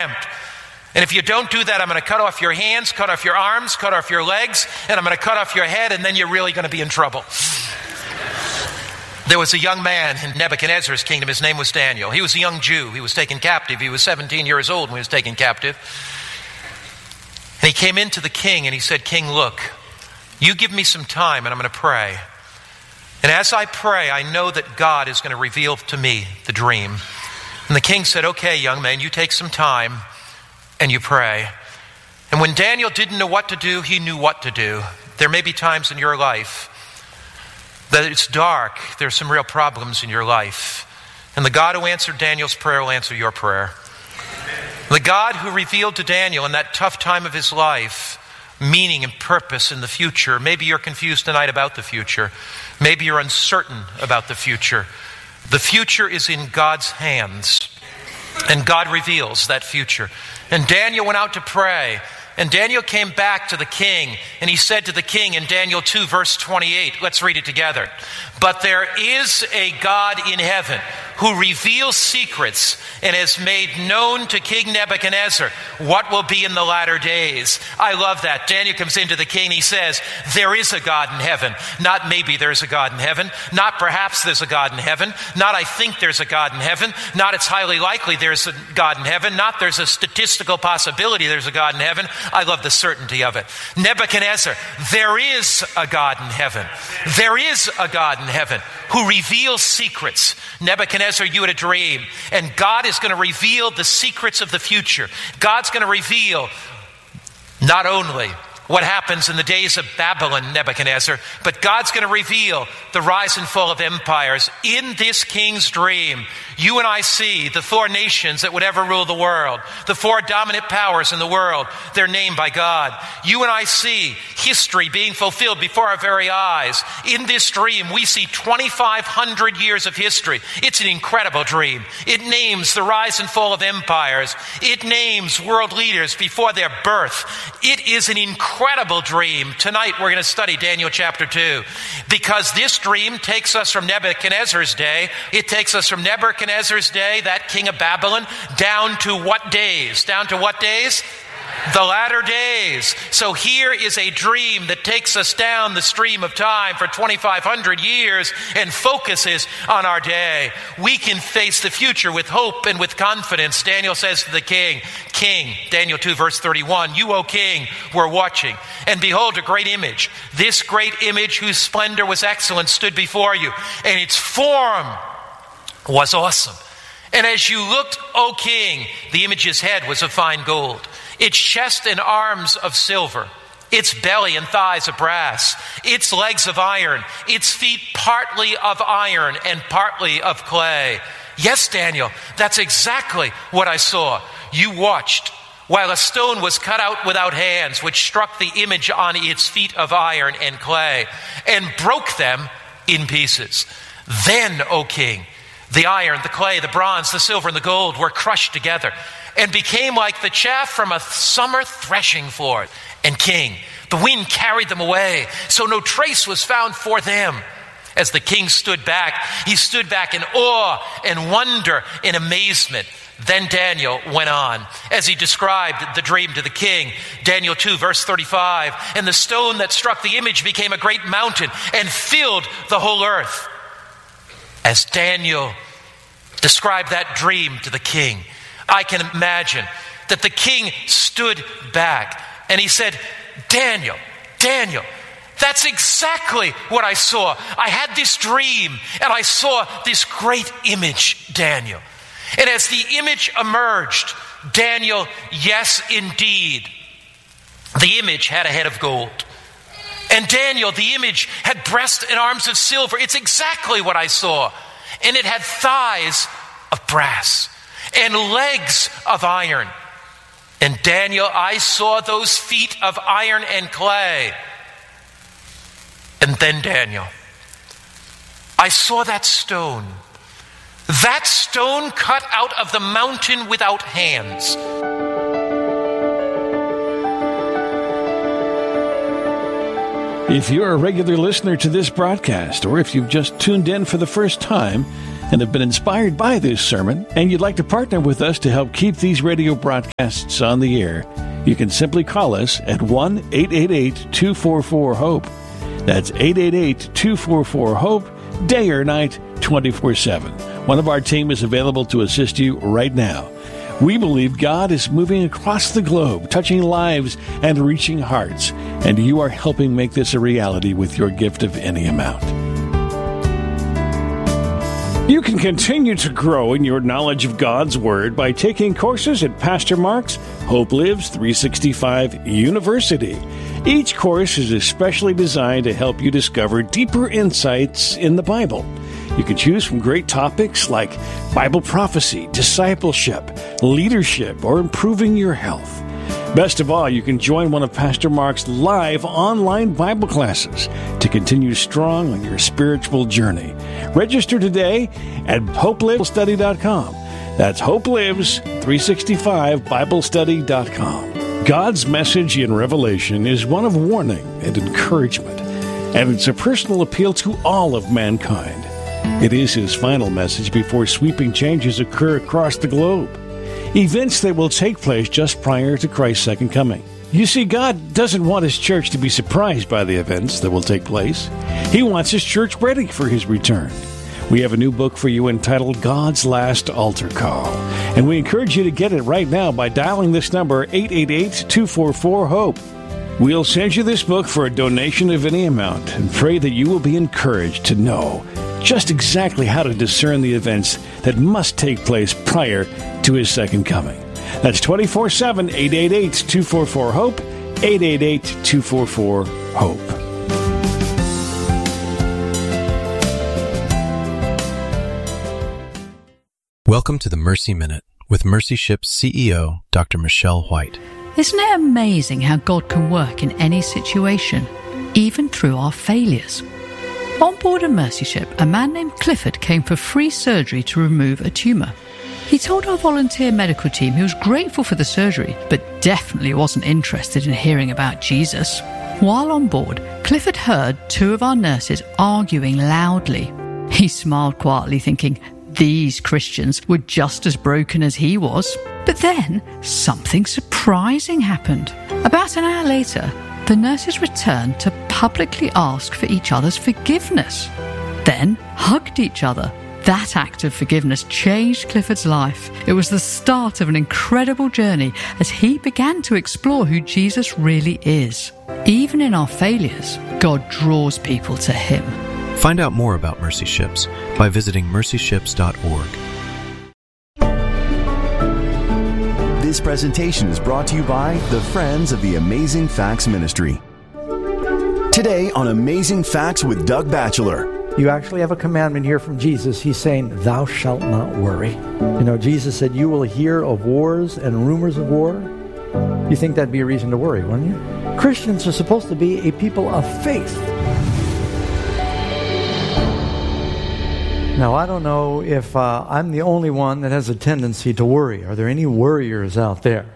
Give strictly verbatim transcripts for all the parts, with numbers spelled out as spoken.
And if you don't do that, I'm going to cut off your hands, cut off your arms, cut off your legs, and I'm going to cut off your head, and then you're really going to be in trouble. There was a young man in Nebuchadnezzar's kingdom. His name was Daniel. He was a young Jew. He was taken captive. He was seventeen years old when he was taken captive. And he came into the king and he said, King, look, you give me some time and I'm going to pray. And as I pray, I know that God is going to reveal to me the dream. And the king said, okay, young man, you take some time and you pray. And when Daniel didn't know what to do, he knew what to do. There may be times in your life that it's dark. There's some real problems in your life. And the God who answered Daniel's prayer will answer your prayer. The God who revealed to Daniel in that tough time of his life meaning and purpose in the future. Maybe you're confused tonight about the future. Maybe you're uncertain about the future. The future is in God's hands, and God reveals that future. And Daniel went out to pray, and Daniel came back to the king, and he said to the king in Daniel two, verse twenty-eight, let's read it together. But there is a God in heaven who reveals secrets and has made known to King Nebuchadnezzar what will be in the latter days. I love that. Daniel comes into the king, he says, there is a God in heaven. Not maybe there's a God in heaven. Not perhaps there's a God in heaven. Not I think there's a God in heaven. Not it's highly likely there's a God in heaven. Not there's a statistical possibility there's a God in heaven. I love the certainty of it. Nebuchadnezzar, there is a God in heaven. There is a God in heaven who reveals secrets. Nebuchadnezzar, you had a dream, and God is going to reveal the secrets of the future. God's going to reveal not only what happens in the days of Babylon, Nebuchadnezzar, but God's going to reveal the rise and fall of empires. In this king's dream, you and I see the four nations that would ever rule the world, the four dominant powers in the world, they're named by God. You and I see history being fulfilled before our very eyes. In this dream, we see twenty-five hundred years of history. It's an incredible dream. It names the rise and fall of empires. It names world leaders before their birth. It is an incredible Incredible dream. Tonight we're going to study Daniel chapter two, because this dream takes us from Nebuchadnezzar's day. It takes us from Nebuchadnezzar's day, that king of Babylon, down to what days? Down to what days? The latter days. So here is a dream that takes us down the stream of time for twenty-five hundred years and focuses on our day. We can face the future with hope and with confidence. Daniel says to the king, King, Daniel two verse thirty-one, you, O king, were watching, and behold, a great image. This great image, whose splendor was excellent, stood before you, and its form was awesome. And as you looked, O king, the image's head was of fine gold, its chest and arms of silver, its belly and thighs of brass, its legs of iron, its feet partly of iron and partly of clay. Yes, Daniel, that's exactly what I saw. You watched while a stone was cut out without hands, which struck the image on its feet of iron and clay and broke them in pieces. Then, O king, the iron, the clay, the bronze, the silver, and the gold were crushed together and became like the chaff from a summer threshing floor. And king, the wind carried them away, so no trace was found for them. As the king stood back, he stood back in awe and wonder and amazement. Then Daniel went on, as he described the dream to the king. Daniel two, verse thirty-five, and the stone that struck the image became a great mountain and filled the whole earth. As Daniel described that dream to the king, I can imagine that the king stood back and he said, Daniel, Daniel, that's exactly what I saw. I had this dream and I saw this great image, Daniel. And as the image emerged, Daniel, yes, indeed, the image had a head of gold. And Daniel, the image, had breast and arms of silver. It's exactly what I saw. And it had thighs of brass and legs of iron. And Daniel, I saw those feet of iron and clay. And then Daniel, I saw that stone. That stone cut out of the mountain without hands. If you're a regular listener to this broadcast, or if you've just tuned in for the first time and have been inspired by this sermon, and you'd like to partner with us to help keep these radio broadcasts on the air, you can simply call us at one eight eight eight, two four four, HOPE. That's eight eight eight, two four four, HOPE, day or night, twenty-four seven. One of our team is available to assist you right now. We believe God is moving across the globe, touching lives and reaching hearts, and you are helping make this a reality with your gift of any amount. You can continue to grow in your knowledge of God's Word by taking courses at Pastor Mark's Hope Lives three sixty-five University. Each course is especially designed to help you discover deeper insights in the Bible. You can choose from great topics like Bible prophecy, discipleship, leadership, or improving your health. Best of all, you can join one of Pastor Mark's live online Bible classes to continue strong on your spiritual journey. Register today at hope lives study dot com. That's hope lives three sixty-five bible study dot com. God's message in Revelation is one of warning and encouragement, and it's a personal appeal to all of mankind. It is his final message before sweeping changes occur across the globe. Events that will take place just prior to Christ's second coming. You see, God doesn't want his church to be surprised by the events that will take place. He wants his church ready for his return. We have a new book for you entitled God's Last Altar Call, and we encourage you to get it right now by dialing this number, eight eight eight, two four four, HOPE. We'll send you this book for a donation of any amount and pray that you will be encouraged to know just exactly how to discern the events that must take place prior to his second coming. That's twenty-four seven, eight eight eight, two four four, HOPE, eight eight eight, two four four, HOPE. Welcome to the Mercy Minute with Mercy Ship's C E O, Doctor Michelle White. Isn't it amazing how God can work in any situation, even through our failures? On board a Mercy Ship, a man named Clifford came for free surgery to remove a tumour. He told our volunteer medical team he was grateful for the surgery, but definitely wasn't interested in hearing about Jesus. While on board, Clifford heard two of our nurses arguing loudly. He smiled quietly, thinking these Christians were just as broken as he was. But then, something surprising happened. About an hour later, the nurses returned to publicly ask for each other's forgiveness, then hugged each other. That act of forgiveness changed Clifford's life. It was the start of an incredible journey as he began to explore who Jesus really is. Even in our failures, God draws people to him. Find out more about Mercy Ships by visiting mercy ships dot org. This presentation is brought to you by the Friends of the Amazing Facts Ministry. Today on Amazing Facts with Doug Batchelor. You actually have a commandment here from Jesus. He's saying, thou shalt not worry. You know, Jesus said, you will hear of wars and rumors of war. You think that'd be a reason to worry, wouldn't you? Christians are supposed to be a people of faith. Now, I don't know if uh, I'm the only one that has a tendency to worry. Are there any worriers out there?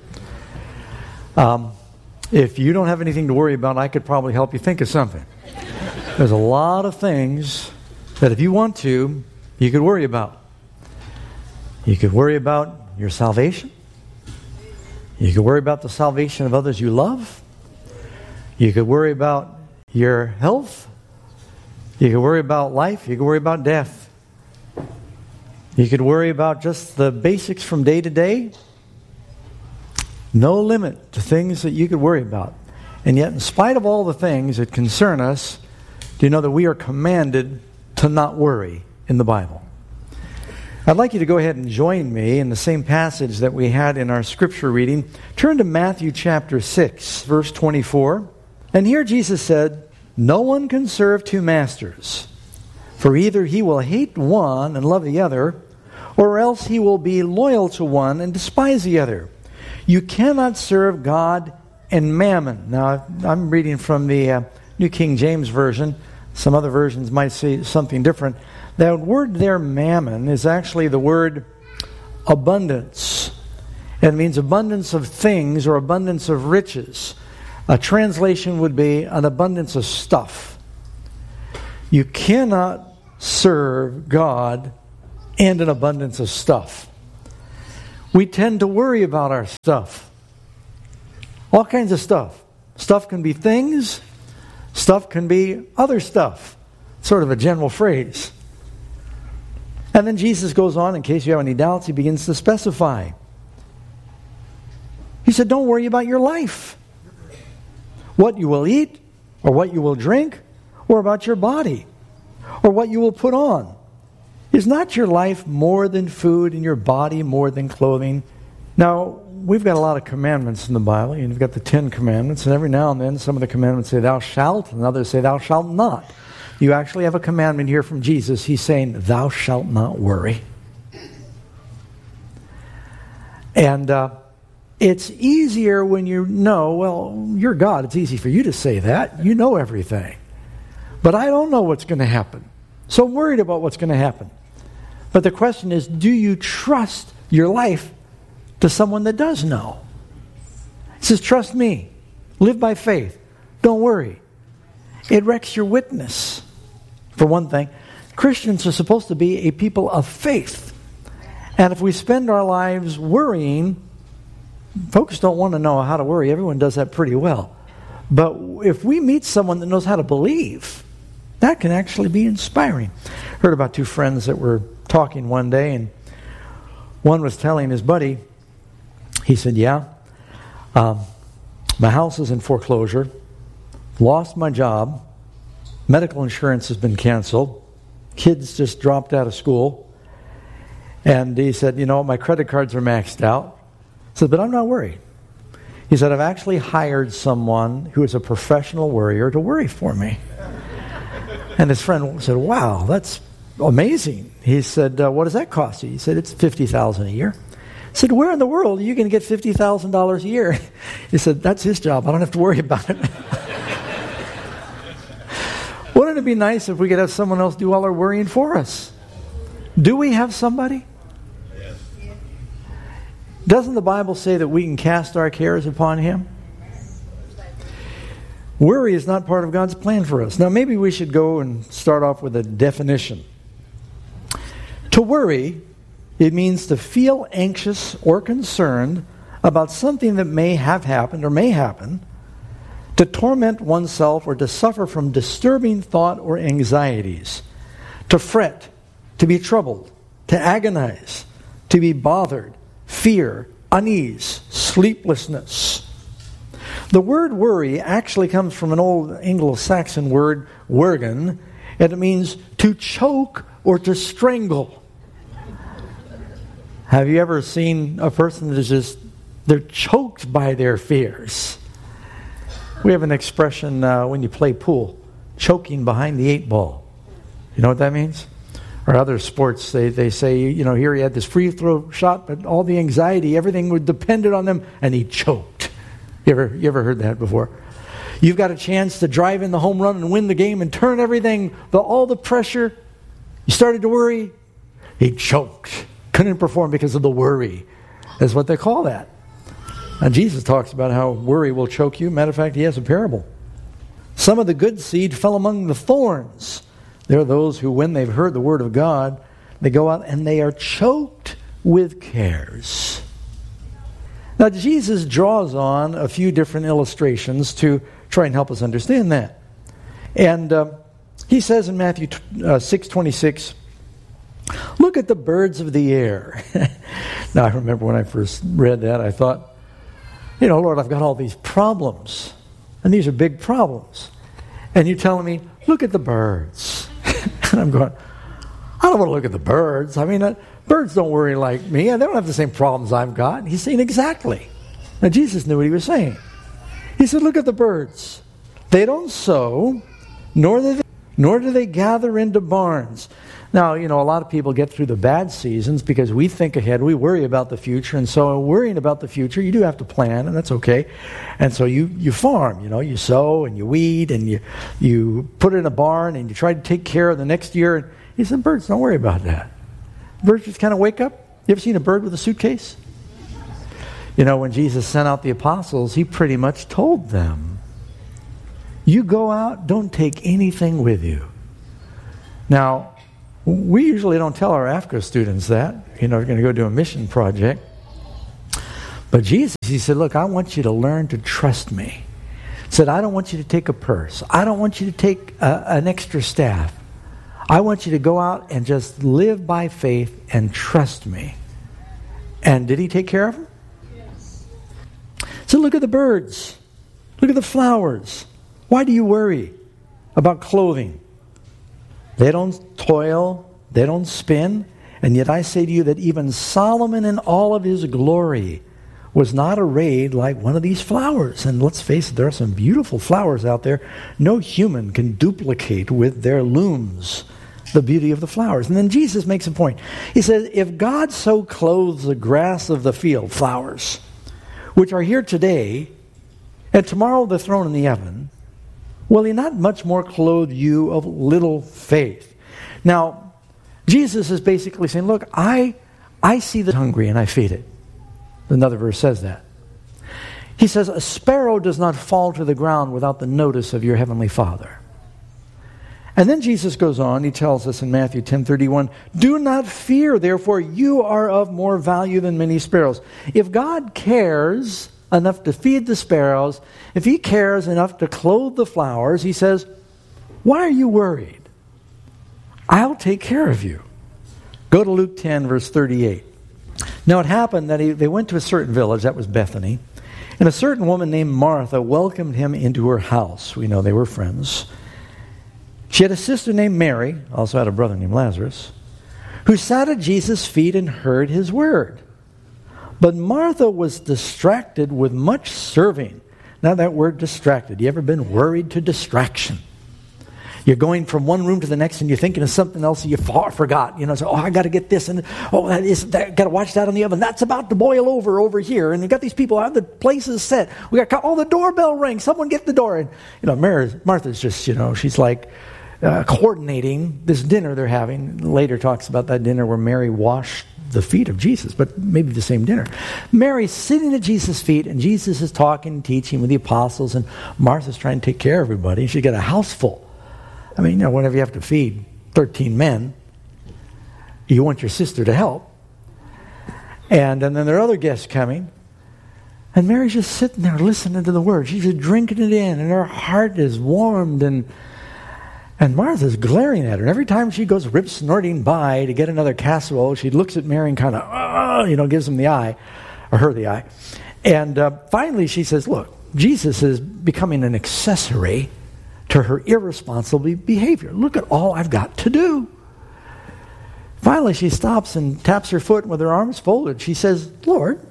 Um, if you don't have anything to worry about, I could probably help you think of something. There's a lot of things that if you want to, you could worry about. You could worry about your salvation. You could worry about the salvation of others you love. You could worry about your health. You could worry about life. You could worry about death. You could worry about just the basics from day to day. No limit to things that you could worry about. And yet, in spite of all the things that concern us, do you know that we are commanded to not worry in the Bible? I'd like you to go ahead and join me in the same passage that we had in our scripture reading. Turn to Matthew chapter six, verse twenty-four. And here Jesus said, no one can serve two masters, for either he will hate one and love the other, or else he will be loyal to one and despise the other. You cannot serve God and mammon. Now, I'm reading from the uh, New King James Version. Some other versions might say something different. That word there, mammon, is actually the word abundance. It means abundance of things or abundance of riches. A translation would be an abundance of stuff. You cannot serve God and an abundance of stuff. We tend to worry about our stuff. All kinds of stuff. Stuff can be things. Stuff can be other stuff. Sort of a general phrase. And then Jesus goes on, in case you have any doubts, he begins to specify. He said, don't worry about your life. What you will eat, or what you will drink, or about your body, or what you will put on. Is not your life more than food and your body more than clothing? Now, we've got a lot of commandments in the Bible. You've got the Ten Commandments, and every now and then some of the commandments say thou shalt, and others say thou shalt not. You actually have a commandment here from Jesus. He's saying, thou shalt not worry. And uh, it's easier when you know, well, you're God. It's easy for you to say that. You know everything. But I don't know what's going to happen. So I'm worried about what's going to happen. But the question is, do you trust your life to someone that does know? He says, trust me. Live by faith. Don't worry. It wrecks your witness. For one thing, Christians are supposed to be a people of faith. And if we spend our lives worrying, folks don't want to know how to worry. Everyone does that pretty well. But if we meet someone that knows how to believe, that can actually be inspiring. Heard about two friends that were talking one day, and one was telling his buddy, he said, yeah, um, my house is in foreclosure, lost my job, medical insurance has been canceled, kids just dropped out of school, and he said, you know, my credit cards are maxed out. He said, but I'm not worried. He said, I've actually hired someone who is a professional worrier to worry for me. And his friend said, wow, that's amazing. He said, uh, what does that cost you? He said, it's fifty thousand dollars a year. He said, where in the world are you going to get fifty thousand dollars a year? He said, that's his job. I don't have to worry about it. Wouldn't it be nice if we could have someone else do all our worrying for us? Do we have somebody? Yes. Doesn't the Bible say that we can cast our cares upon Him? Worry is not part of God's plan for us. Now, maybe we should go and start off with a definition. To worry, it means to feel anxious or concerned about something that may have happened or may happen, to torment oneself or to suffer from disturbing thought or anxieties, to fret, to be troubled, to agonize, to be bothered, fear, unease, sleeplessness. The word worry actually comes from an old Anglo-Saxon word, wergen, and it means to choke or to strangle. Have you ever seen a person that is just, they're choked by their fears? We have an expression uh, when you play pool, choking behind the eight ball. You know what that means? Or other sports, they, they say, you know, here he had this free throw shot, but all the anxiety, everything would depended on them, and he choked. You ever, you ever heard that before? You've got a chance to drive in the home run and win the game and turn everything, the, all the pressure. You started to worry. He choked. Couldn't perform because of the worry. That's what they call that. And Jesus talks about how worry will choke you. Matter of fact, he has a parable. Some of the good seed fell among the thorns. There are those who, when they've heard the word of God, they go out and they are choked with cares. Now, Jesus draws on a few different illustrations to try and help us understand that. And uh, he says in Matthew uh, six twenty-six, look at the birds of the air. Now, I remember when I first read that, I thought, you know, Lord, I've got all these problems. And these are big problems. And you're telling me, look at the birds. And I'm going, I don't want to look at the birds. I mean, uh, birds don't worry like me. They don't have the same problems I've got. He's saying exactly. Now, Jesus knew what he was saying. He said, look at the birds. They don't sow, nor do they, nor do they gather into barns. Now, you know, a lot of people get through the bad seasons because we think ahead, we worry about the future, and so worrying about the future, you do have to plan, and that's okay. And so you, you farm, you know, you sow and you weed and you you put it in a barn and you try to take care of the next year. And he said, birds, don't worry about that. Birds just kind of wake up. You ever seen a bird with a suitcase? You know, when Jesus sent out the apostles, he pretty much told them, you go out, don't take anything with you. Now, We usually don't tell our Africa students that. You know, we're going to go do a mission project. But Jesus, he said, look, I want you to learn to trust me. He said, I don't want you to take a purse. I don't want you to take a, an extra staff. I want you to go out and just live by faith and trust me. And did he take care of them? Yes. So look at the birds. Look at the flowers. Why do you worry about clothing? They don't toil. They don't spin. And yet I say to you that even Solomon in all of his glory was not arrayed like one of these flowers. And let's face it, there are some beautiful flowers out there. No human can duplicate with their looms the beauty of the flowers. And then Jesus makes a point. He says, if God so clothes the grass of the field, flowers, which are here today, and tomorrow they're thrown in the oven, will he not much more clothe you of little faith? Now, Jesus is basically saying, look, I, I see the hungry and I feed it. Another verse says that. He says, a sparrow does not fall to the ground without the notice of your heavenly Father. And then Jesus goes on, he tells us in Matthew ten thirty-one, do not fear, therefore you are of more value than many sparrows. If God cares enough to feed the sparrows, if he cares enough to clothe the flowers, he says, why are you worried? I'll take care of you. Go to Luke ten, verse thirty-eight. Now it happened that he, they went to a certain village, that was Bethany, and a certain woman named Martha welcomed him into her house. We know they were friends. She had a sister named Mary, also had a brother named Lazarus, who sat at Jesus' feet and heard his word. But Martha was distracted with much serving. Now that word distracted, you ever been worried to distraction? You're going from one room to the next and you're thinking of something else and you far forgot. You know, so, oh, I got to get this, and oh, that is, that, got to watch that on the oven. That's about to boil over over here. And you got these people out, the place is set. We got, oh, the doorbell rings. Someone get the door. And, you know, Mary, Martha's just, you know, she's like, Uh, coordinating this dinner they're having. Later talks about that dinner where Mary washed the feet of Jesus, but maybe the same dinner. Mary's sitting at Jesus' feet, and Jesus is talking, teaching with the apostles, and Martha's trying to take care of everybody. She's got a house full. I mean, you know, whenever you have to feed thirteen men, you want your sister to help. And, and then there are other guests coming, and Mary's just sitting there listening to the word. She's just drinking it in, and her heart is warmed, and And Martha's glaring at her. And every time she goes rip snorting by to get another casserole, she looks at Mary and kind of, uh, you know, gives him the eye, or her the eye. And uh, finally she says, look, Jesus is becoming an accessory to her irresponsible behavior. Look at all I've got to do. Finally she stops and taps her foot with her arms folded. She says, Lord,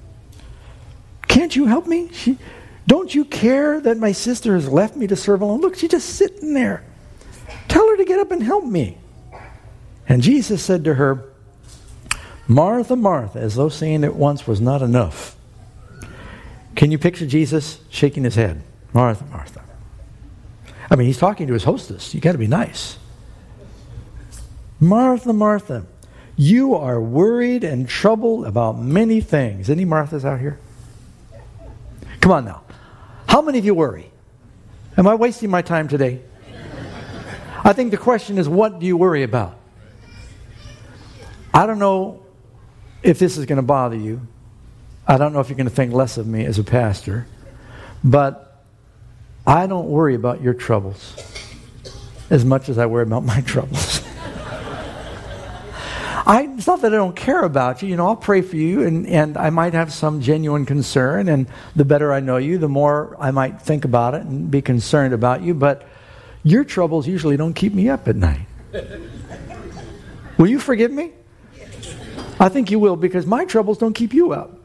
can't you help me? She, don't you care that my sister has left me to serve alone? Look, she's just sitting there. Tell her to get up and help me. And Jesus said to her, Martha, Martha, as though saying it once was not enough. Can you picture Jesus shaking his head? Martha, Martha. I mean, he's talking to his hostess. You got to be nice. Martha, Martha, you are worried and troubled about many things. Any Marthas out here? Come on now. How many of you worry? Am I wasting my time today? I think the question is, what do you worry about? I don't know if this is going to bother you. I don't know if you're going to think less of me as a pastor. But I don't worry about your troubles as much as I worry about my troubles. I, it's not that I don't care about you. You know, I'll pray for you, and, and I might have some genuine concern. And the better I know you, the more I might think about it and be concerned about you. But your troubles usually don't keep me up at night. Will you forgive me? I think you will, because my troubles don't keep you up.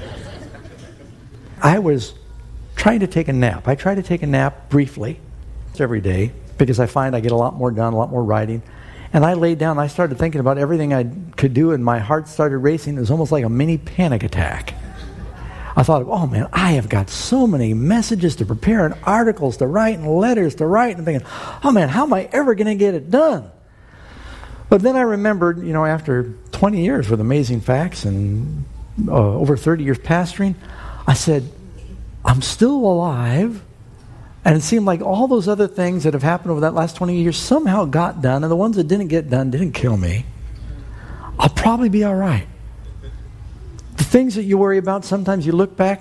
I was trying to take a nap. I try to take a nap briefly every day because I find I get a lot more done, a lot more writing. And I laid down, I started thinking about everything I could do, and my heart started racing. It was almost like a mini panic attack. I thought, oh man, I have got so many messages to prepare and articles to write and letters to write, and thinking, oh man, how am I ever going to get it done? But then I remembered, you know, after twenty years with Amazing Facts and uh, over thirty years pastoring, I said, I'm still alive And it seemed like all those other things that have happened over that last twenty years somehow got done, and the ones that didn't get done didn't kill me. I'll probably be all right. The things that you worry about, sometimes you look back